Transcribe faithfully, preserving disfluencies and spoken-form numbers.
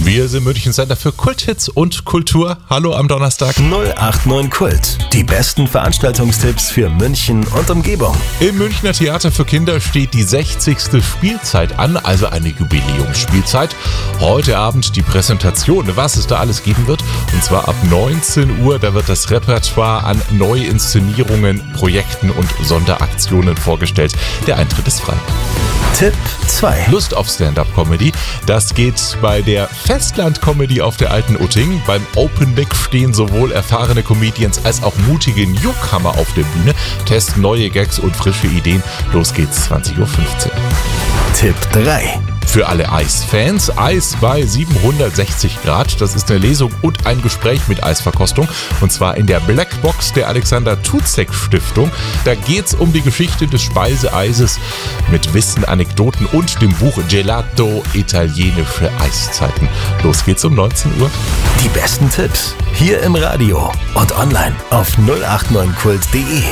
Wir sind München Sender für Kulthits und Kultur. Hallo am Donnerstag. null acht neun Kult. Die besten Veranstaltungstipps für München und Umgebung. Im Münchner Theater für Kinder steht die sechzigste Spielzeit an, also eine Jubiläumsspielzeit. Heute Abend die Präsentation, was es da alles geben wird. Und zwar ab neunzehn Uhr, da wird das Repertoire an Neuinszenierungen, Projekten und Sonderaktionen vorgestellt. Der Eintritt ist frei. Tipp zwei. Lust auf Stand-Up-Comedy? Das geht bei der Festland-Comedy auf der Alten Utting. Beim Open Mic stehen sowohl erfahrene Comedians als auch mutige Newcomer auf der Bühne, testen neue Gags und frische Ideen. Los geht's, zwanzig Uhr fünfzehn. Tipp drei. Für alle Eisfans, Eis bei siebenhundertsechzig Grad. Das ist eine Lesung und ein Gespräch mit Eisverkostung. Und zwar in der Blackbox der Alexander Tucek Stiftung. Da geht's um die Geschichte des Speiseeises mit Wissen, Anekdoten und dem Buch Gelato Italienische Eiszeiten. Los geht's um neunzehn Uhr. Die besten Tipps hier im Radio und online auf null acht neun kult punkt de.